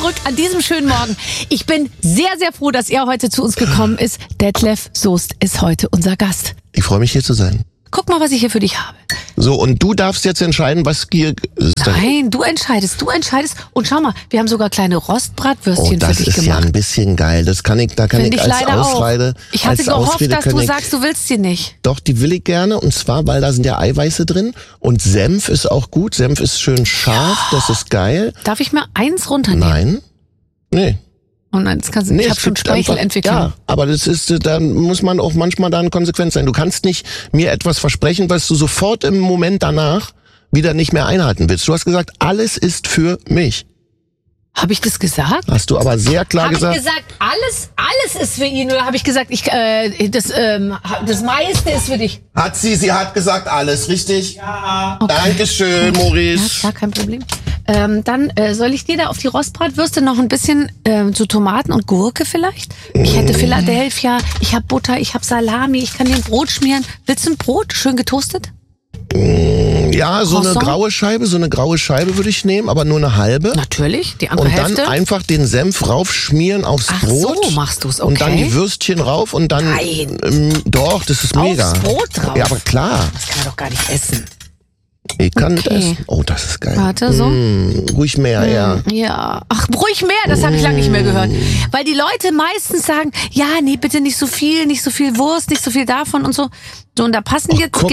zurück an diesem schönen Morgen. Ich bin sehr, sehr froh, dass er heute zu uns gekommen ist. Detlef Soest ist heute unser Gast. Ich freue mich, hier zu sein. Guck mal, was ich hier für dich habe. So, und du darfst jetzt entscheiden, was hier ist. Nein, du entscheidest. Und schau mal, wir haben sogar kleine Rostbratwürstchen für dich gemacht. Das ist ja ein bisschen geil. Da kann ich als Ausrede. Ich hatte gehofft, dass du sagst, du willst die nicht. Doch, die will ich gerne. Und zwar, weil da sind ja Eiweiße drin. Und Senf ist auch gut. Senf ist schön scharf. Ja. Das ist geil. Darf ich mal eins runternehmen? Nein. Nee. Oh nein, das kannst du nicht. Ich habe schon Speichelentwicklung. Ja, aber das ist, dann muss man auch manchmal dann konsequent sein. Du kannst nicht mir etwas versprechen, was du sofort im Moment danach wieder nicht mehr einhalten willst. Du hast gesagt, alles ist für mich. Habe ich das gesagt? Hast du aber sehr klar gesagt. Habe ich gesagt, alles ist für ihn? Oder habe ich gesagt, das meiste ist für dich? Sie hat gesagt alles, richtig? Ja. Okay. Dankeschön, Maurice. Ja, kein Problem. Dann soll ich dir da auf die Rostbratwürste noch ein bisschen so Tomaten und Gurke vielleicht? Ich hätte Philadelphia, ich habe Butter, ich habe Salami, ich kann dir ein Brot schmieren. Willst du ein Brot, schön getoastet? Ja, so eine graue Scheibe würde ich nehmen, aber nur eine halbe. Natürlich, die andere Hälfte. Und dann einfach den Senf raufschmieren aufs Brot. Ach so, machst du's, okay. Und dann die Würstchen rauf und dann... Nein. Doch, das ist mega. Aufs Brot drauf? Ja, aber klar. Das kann er doch gar nicht essen. Ich kann essen. Oh, das ist geil. Warte, so. Ruhig mehr, ja. Ja. Ach, ruhig mehr, das habe ich lange nicht mehr gehört. Weil die Leute meistens sagen, ja, nee, bitte nicht so viel Wurst, nicht so viel davon und so. So, und da passen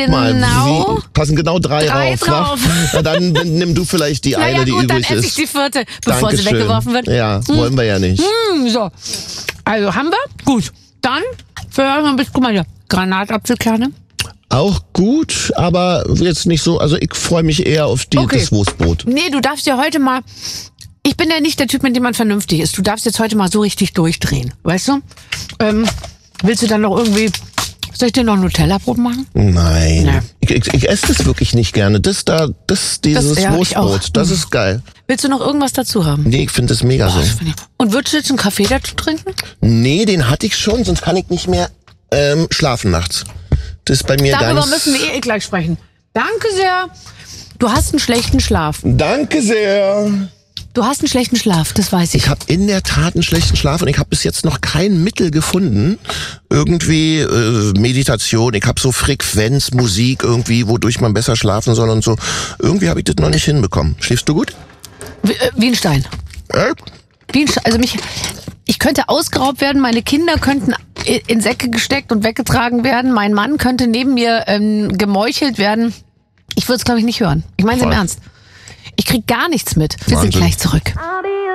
passen genau drei drauf. Na, dann nimm du vielleicht die eine, die übrig ist. dann esse ich die vierte, bevor sie weggeworfen wird. Ja, wollen wir ja nicht. So. Also, haben wir? Gut. Dann, guck mal hier, Granatapfelkerne. Auch gut, aber jetzt nicht so, also ich freue mich eher auf das Wurstbrot. Nee, du darfst ja heute mal, ich bin ja nicht der Typ, mit dem man vernünftig ist. Du darfst jetzt heute mal so richtig durchdrehen, weißt du? Willst du dann noch irgendwie, soll ich dir noch ein Nutella-Brot machen? Nein. Nee. Ich esse das wirklich nicht gerne. Dieses Wurstbrot, das ist geil. Willst du noch irgendwas dazu haben? Nee, ich finde das mega so. Und würdest du jetzt einen Kaffee dazu trinken? Nee, den hatte ich schon, sonst kann ich nicht mehr schlafen nachts. Das ist bei mir Darüber müssen wir gleich sprechen. Danke sehr. Du hast einen schlechten Schlaf. Danke sehr. Du hast einen schlechten Schlaf, das weiß ich. Ich habe in der Tat einen schlechten Schlaf und ich habe bis jetzt noch kein Mittel gefunden. Irgendwie Meditation, ich habe so Frequenzmusik irgendwie, wodurch man besser schlafen soll und so. Irgendwie habe ich das noch nicht hinbekommen. Schläfst du gut? Wie ein Stein. Ich könnte ausgeraubt werden, meine Kinder könnten in Säcke gesteckt und weggetragen werden, mein Mann könnte neben mir gemeuchelt werden. Ich würde es, glaube ich, nicht hören. Ich meine es im Ernst. Ich krieg gar nichts mit. Wir sind gleich zurück.